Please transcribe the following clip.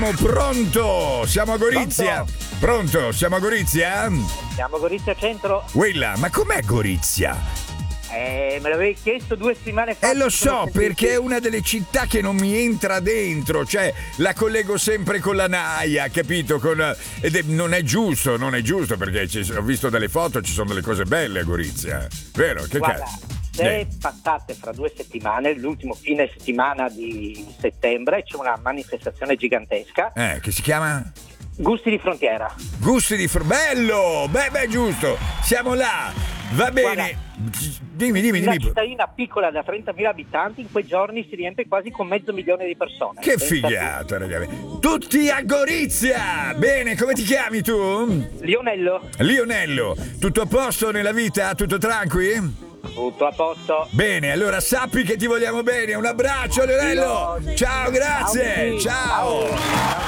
Pronto? Siamo a Gorizia. Pronto? Siamo a Gorizia? Siamo a Gorizia Centro. Quella, ma com'è Gorizia? Me l'avevi chiesto 2 settimane fa. Lo so, perché è una delle città che non mi entra dentro, cioè la collego sempre con la Naia, capito? Non è giusto, perché ho visto delle foto, ci sono delle cose belle a Gorizia, vero? Che Guarda, cazzo? se passate fra 2 settimane, l'ultimo fine settimana di settembre, c'è una manifestazione gigantesca. Che si chiama? Gusti di frontiera. Bello! Beh, giusto, siamo là, va bene. Guarda, Dimmi. una cittadina piccola da 30.000 abitanti in quei giorni si riempie quasi con 500.000 di persone. Che figata, ragazzi. Tutti a Gorizia! Bene, come ti chiami tu? Lionello, tutto a posto nella vita? Tutto tranqui? tutto a posto. Bene, allora sappi che ti vogliamo bene. Un abbraccio, Lionello! Ciao, grazie! Ciao.